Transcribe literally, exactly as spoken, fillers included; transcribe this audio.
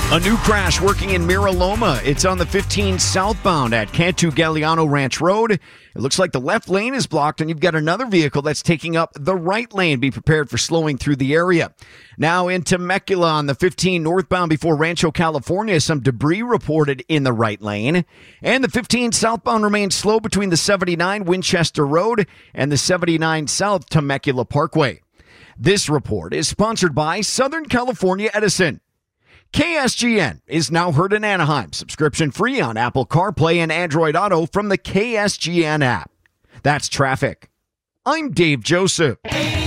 A new crash working in Mira Loma. It's on the fifteen southbound at Cantu Galliano Ranch Road. It looks like the left lane is blocked and you've got another vehicle that's taking up the right lane. Be prepared for slowing through the area. Now in Temecula on the fifteen northbound before Rancho, California. Some debris reported in the right lane. And the fifteen southbound remains slow between the seventy-nine Winchester Road and the seventy-nine South Temecula Parkway. This report is sponsored by Southern California Edison. K S G N is now heard in Anaheim. Subscription free on Apple CarPlay and Android Auto from the K S G N app. That's traffic. I'm Dave Joseph.